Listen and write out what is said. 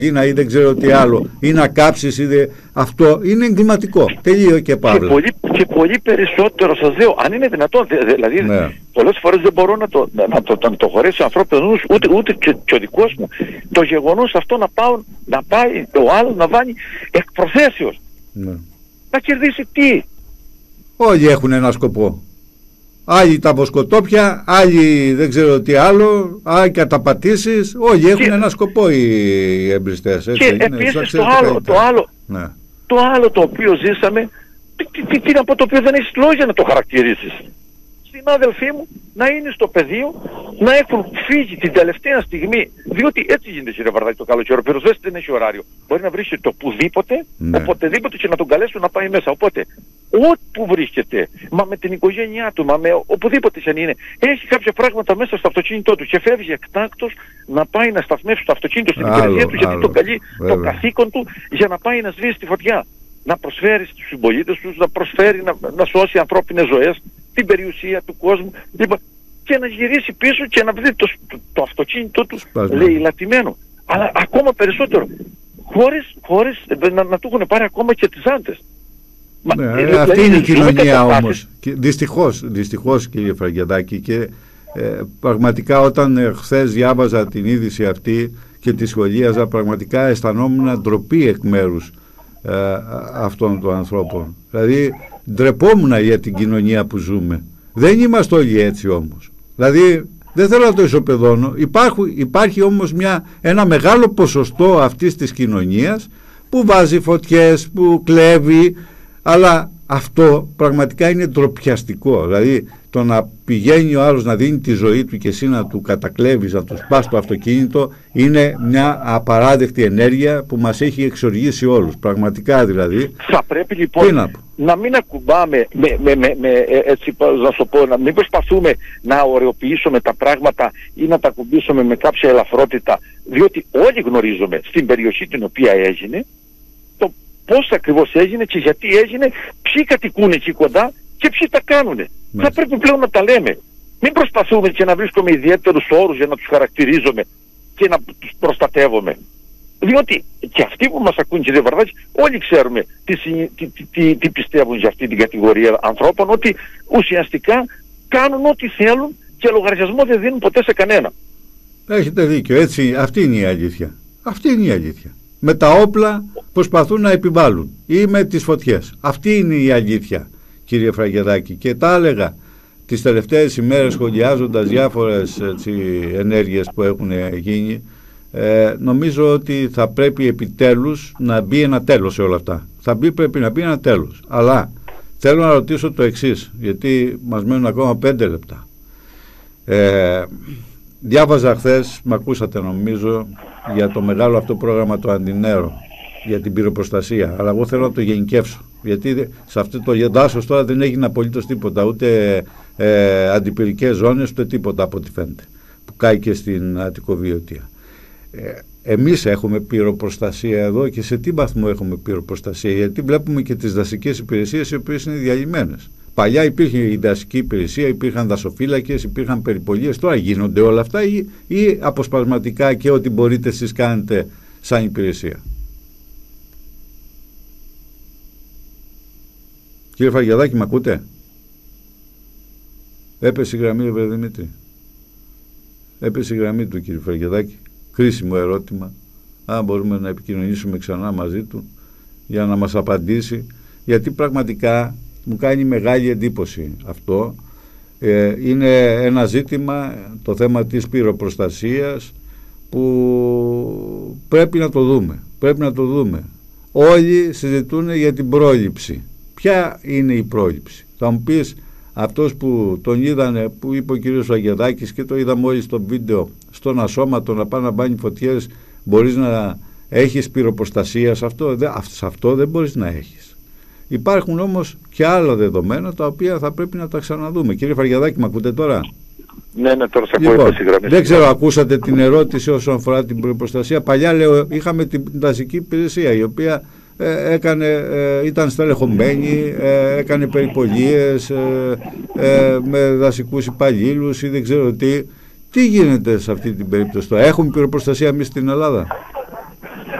ή δεν ξέρω τι άλλο, ή να κάψεις, αυτό είναι εγκληματικό. Τελείω και παύλα. Και πολύ περισσότερο, σας λέω, αν είναι δυνατόν. Δηλαδή, ναι, πολλές φορές δεν μπορώ να το χωρέσει ο ανθρώπινος νους, ούτε και ο δικός μου. Το γεγονός αυτό να πάει το άλλο να βάνει εκ προθέσεως. Ναι. Να κερδίσει τι? Όλοι έχουν ένα σκοπό. Άλλοι τα βοσκοτόπια, άλλοι δεν ξέρω τι άλλο, άλλοι καταπατήσεις, όλοι έχουν ένα σκοπό οι εμπριστές. Και επίσης το άλλο το οποίο ζήσαμε, τι να πω, το οποίο δεν έχεις λόγια να το χαρακτηρίσεις. Συνάδελφοί μου να είναι στο πεδίο, να έχουν φύγει την τελευταία στιγμή, διότι έτσι γίνεται, κύριε Βαρδάκη, το καλοκαίρι. Ο πυροσβέστης δεν έχει ωράριο. Μπορεί να βρίσκεται οπουδήποτε, οποτεδήποτε και να τον καλέσουν να πάει μέσα. Οπότε, όπου βρίσκεται, μα με την οικογένειά του, μα με οπουδήποτε κι αν είναι, έχει κάποια πράγματα μέσα στο αυτοκίνητό του και φεύγει εκτάκτος να πάει να σταθμεύσει το αυτοκίνητο στην υπηρεσία του, γιατί το καλεί το καθήκον του για να πάει να σβήσει τη φωτιά. Να προσφέρει στους συμπολίτες τους, να προσφέρει να σώσει ανθρώπινες ζωές, την περιουσία του κόσμου, και να γυρίσει πίσω και να βρει το αυτοκίνητό του λαιλατημένο. Αλλά ακόμα περισσότερο, χωρίς να του έχουν πάρει ακόμα και τις άντες. Ναι, αυτή είναι η κοινωνία όμως. Δυστυχώς κύριε Φραγκεδάκη, και πραγματικά όταν χθες διάβαζα την είδηση αυτή και τη σχολίαζα, πραγματικά αισθανόμουν ντροπή εκ μέρους αυτών των ανθρώπων. Δηλαδή ντρεπόμουν για την κοινωνία που ζούμε. Δεν είμαστε όλοι έτσι όμως. Δηλαδή δεν θέλω να το ισοπεδώνω. Υπάρχει όμως ένα μεγάλο ποσοστό αυτής της κοινωνίας που βάζει φωτιές, που κλέβει, αλλά αυτό πραγματικά είναι ντροπιαστικό. Δηλαδή το να πηγαίνει ο άλλος να δίνει τη ζωή του και εσύ να του κατακλέβεις, να του σπάς το αυτοκίνητο, είναι μια απαράδεκτη ενέργεια που μας έχει εξοργήσει όλους. Πραγματικά δηλαδή. Θα πρέπει λοιπόν να μην ακουμπάμε έτσι να σου πω, να μην προσπαθούμε να ωρεοποιήσουμε τα πράγματα ή να τα ακουμπήσουμε με κάποια ελαφρότητα, διότι όλοι γνωρίζουμε στην περιοχή την οποία έγινε το πώς ακριβώς έγινε και γιατί έγινε, ποιοι κατοικούν εκεί κοντά και ποιοι τα κάνουνε. Θα πρέπει πλέον να τα λέμε. Μην προσπαθούμε και να βρίσκουμε ιδιαίτερους όρους για να τους χαρακτηρίζουμε και να τους προστατεύουμε. Διότι και αυτοί που μας ακούν, κύριε Βαρδάκη, όλοι ξέρουμε τι πιστεύουν για αυτή την κατηγορία ανθρώπων, ότι ουσιαστικά κάνουν ό,τι θέλουν και λογαριασμό δεν δίνουν ποτέ σε κανένα. Έχετε δίκιο, έτσι, αυτή είναι η αλήθεια. Αυτή είναι η αλήθεια. Με τα όπλα προσπαθούν να επιβάλλουν ή με τις φωτιές. Αυτή είναι η αλήθεια, κύριε Φραγκεδάκη. Και τα έλεγα τις τελευταίες ημέρες σχολιάζοντας διάφορες ενέργειες που έχουν γίνει. Νομίζω ότι θα πρέπει επιτέλους να μπει ένα τέλος σε όλα αυτά. Πρέπει να μπει ένα τέλος. Αλλά θέλω να ρωτήσω το εξής, γιατί μας μένουν ακόμα 5 λεπτά. Διάβαζα χθες, με ακούσατε νομίζω, για το μεγάλο αυτό πρόγραμμα το Αντινέρο, για την πυροπροστασία, αλλά εγώ θέλω να το γενικεύσω, γιατί σε αυτό το δάσος τώρα δεν έγινε απολύτως τίποτα, ούτε αντιπυρικές ζώνες, ούτε τίποτα από ό,τι φαίνεται, που κάει και στην Αττικοβιωτία. Εμείς έχουμε πυροπροστασία εδώ, και σε τι βαθμό έχουμε πυροπροστασία? Γιατί βλέπουμε και τις δασικές υπηρεσίες οι οποίες είναι διαλυμένες. Παλιά υπήρχε η δασική υπηρεσία, υπήρχαν δασοφύλακες, υπήρχαν περιπολίες. Τώρα γίνονται όλα αυτά ή αποσπασματικά και ό,τι μπορείτε εσείς κάνετε σαν υπηρεσία? Κύριε Φραγκεδάκη, με ακούτε? Έπεσε η γραμμή, βέβαια, Δημήτρη. Έπεσε η γραμμή του, κύριε Φραγκεδάκη. Κρίσιμο ερώτημα. Αν μπορούμε να επικοινωνήσουμε ξανά μαζί του για να μας απαντήσει, γιατί πραγματικά μου κάνει μεγάλη εντύπωση αυτό. Είναι ένα ζήτημα, το θέμα της πυροπροστασίας, που πρέπει να το δούμε. Όλοι συζητούν για την πρόληψη. Ποια είναι η πρόληψη? Θα μου πεις, αυτός που τον είδανε, που είπε ο κύριος Φραγκεδάκης και το είδαμε όλοι στο βίντεο, στον ασώματο να πάει να μπάνει φωτιές, μπορείς να έχεις πυροπροστασία σε αυτό? Σε αυτό δεν μπορείς να έχεις. Υπάρχουν όμως και άλλα δεδομένα τα οποία θα πρέπει να τα ξαναδούμε. Κύριε Φραγκεδάκη, με ακούτε τώρα? Ναι, τώρα σε ακούω. Λοιπόν, δεν ξέρω, ακούσατε την ερώτηση όσον αφορά την πυροπροστασία? Παλιά, λέω, είχαμε την δασική υπηρεσία, η οποία ήταν στελεχωμένη, έκανε περιπολίες με δασικούς υπαλλήλους ή δεν ξέρω τι. Τι γίνεται σε αυτή την περίπτωση τώρα? Έχουμε πυροπροστασία εμείς στην Ελλάδα?